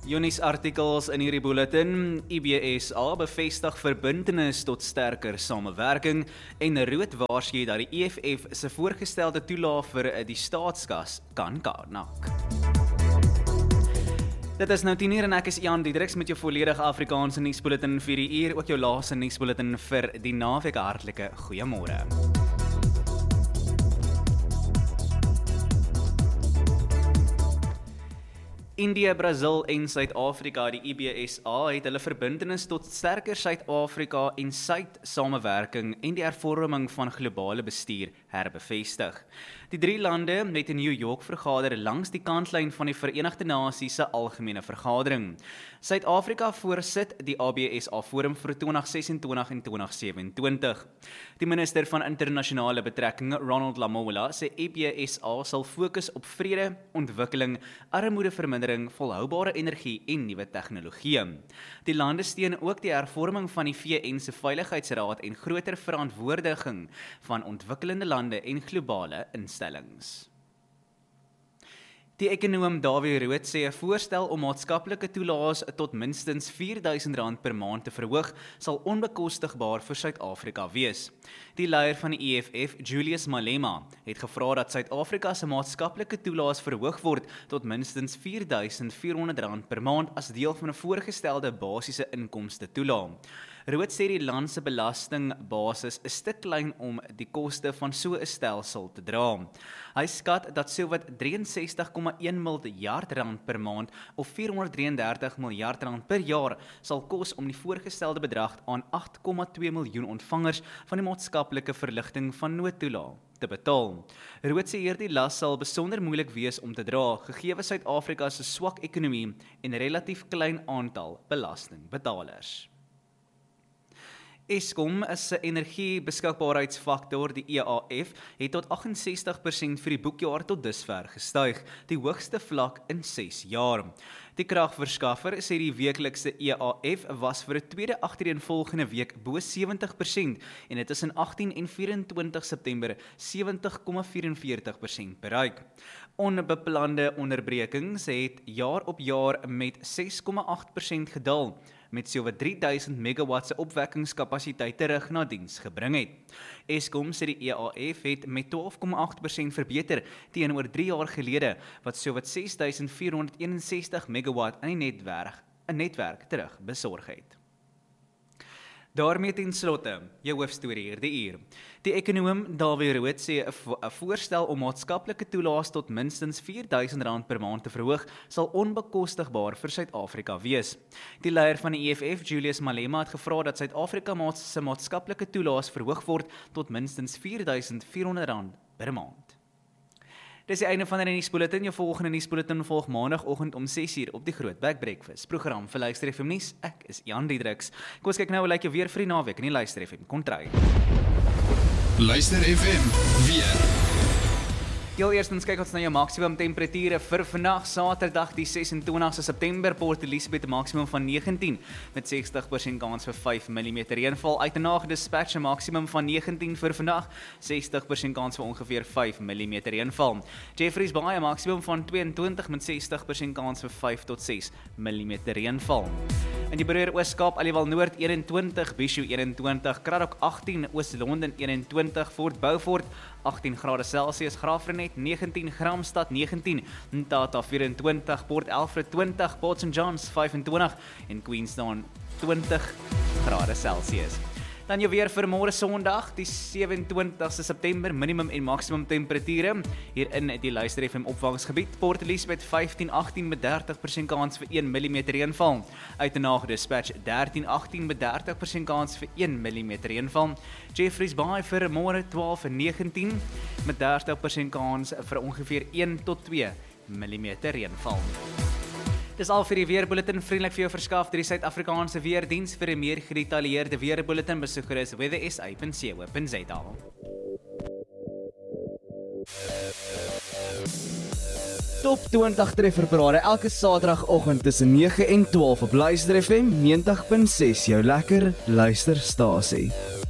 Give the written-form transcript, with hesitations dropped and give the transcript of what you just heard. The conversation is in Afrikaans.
Jonis artikels in hierdie bulletin, IBSA bevestig verbintenis tot sterker samewerking en Rood waarsku dat die EFF se voorgestelde toelaag vir die staatskas kan kanak. Dit is nou 10:00 en ek is Jan Diedriks met jou volledige Afrikaanse nuusbulletin vir die uur, ook jou laaste nuusbulletin vir die naweek. Hartlike goeiemôre. India, Brazil en Suid-Afrika, die IBSA, het hulle verbintenis tot sterker Suid-Afrika en Suid-samewerking en die hervorming van globale bestuur herbevestig. Die drie lande het in New York vergader langs die kantlyn van die Verenigde Nasies se algemene vergadering. Suid-Afrika voorsit die ABSA Forum vir 2026 en 2027. Die minister van internasionale betrekkinge, Ronald Lamola, sê IBSA sal fokus op vrede, ontwikkeling, armoedevermindering, volhoubare energie en nuwe tegnologieë. Die lande steun ook die hervorming van die VN se Veiligheidsraad en groter verantwoordiging van ontwikkelende lande en globale instellings. Die ekonoom Dawie Rood sê 'n voorstel om maatskaplike toelaas tot minstens R4.000 per maand te verhoog sal onbekostigbaar vir Suid-Afrika wees. Die leier van die EFF, Julius Malema, het gevra dat Suid-Afrika se maatskaplike toelaas verhoog word tot minstens R4.400 per maand as deel van 'n voorgestelde basiese inkomste toelaag. Rood sê die land se belastingbasis is te klein om die koste van so 'n stelsel te dra. Hy skat dat sowat R63,1 miljard per maand of R433 miljard per jaar sal kos om die voorgestelde bedrag aan 8,2 miljoen ontvangers van die maatskaplike verligting van noodtoelaag te betaal. Rood sê hierdie las sal besonder moeilik wees om te dra, gegee Suid-Afrika se swak ekonomie en relatief klein aantal belastingbetalers. Eskom is 'n energiebeskikbaarheidsfaktor, die EAF, het tot 68% vir die boekjaar tot dusver gestyg, die hoogste vlak in 6 jaar. Die kragverskaffer sê die weeklikse EAF was vir 'n tweede agtereenvolgende week bo 70% en dit is in 18 en 24 September 70,44% bereik. Onbeplande onderbrekings het jaar op jaar met 6,8% gedaal, met sowat 3000 megawatt se opwekkingskapasiteit terug na diens gebring het. Eskom sê die EAF het met 12,8% verbeter teenoor 3 jaar gelede, wat sowat 6461 megawatt in die netwerk terug besorg het. Daarmee ten slotte, jou hoofstorie hierdie uur. Die ekonoom Dawie Rood sê 'n voorstel om maatskaplike toelaas tot minstens R4.000 per maand te verhoog sal onbekostigbaar vir Suid-Afrika wees. Die leier van die EFF, Julius Malema, het gevra dat Suid-Afrika se maatskaplike toelaas verhoog word tot minstens R4.400 per maand. Dis die einde van die nuusbulletin. Jou volgende nuusbulletin volg maandagooggend om 6:00 op die Grootbek Breakfast program vir Luister FM nuus. Ek is Jan Diedriks. Kom ons kyk nou hoe lyk jou weer vir die naweek in die Luister FM kontry. Luister FM weer. Heel eerstens kyk ons na jou maksimum temperature vir vandag, Saterdag die 26 September, Port Elizabeth 'n maksimum van 19 met 60% kans vir 5 mm reënval. Uitenaag Dispatch 'n maksimum van 19 vir vandag, 60% kans vir ongeveer 5 mm reënval. Jeffreys Bay 'n maksimum van 22 met 60% kans vir 5 tot 6 mm reënval. In die Breër Oos-Kaap, Aliwal Noord 21, Bhisho 21, Kraddock 18, Oos-London 21, Fort Beaufort 18 grade Celsius, Graafrenet 19, Gramstad 19, Mthatha 24, Port Alfred 20, Port St Johns 25 en Queenstown 20 grade Celsius. Dan jou weer vir môre Sondag, die 27 September, minimum en maksimum temperature hier in die Luister FM opvangsgebied. Port Elizabeth 15-18 met 30% kans vir 1 mm reënval. Uitenaag Dispatch 13-18 met 30% kans vir 1 mm reënval. Jeffreys Bay vir môre 12-19 met 30% kans vir ongeveer 1 tot 2 mm reënval. Dis al vir die weerbulletin, vriendelik vir jou verskaf deur die Suid-Afrikaanse Weerdiens. Vir 'n meer gedetailleerde weerbulletin besoek gerus weathersa.co.za. Top 20 trefferparade elke Saterdagoggend tussen 9 en 12 op Luister FM 90.6, jou lekker luisterstasie.